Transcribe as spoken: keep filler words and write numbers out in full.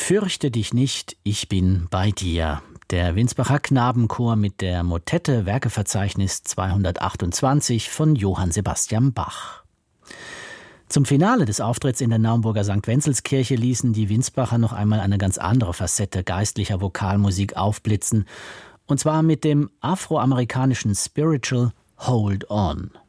Fürchte dich nicht, ich bin bei dir. Der Winsbacher Knabenchor mit der Motette Werkeverzeichnis zweihundertachtundzwanzig von Johann Sebastian Bach. Zum Finale des Auftritts in der Naumburger Sankt Wenzelskirche ließen die Winsbacher noch einmal eine ganz andere Facette geistlicher Vokalmusik aufblitzen, und zwar mit dem afroamerikanischen Spiritual Hold On.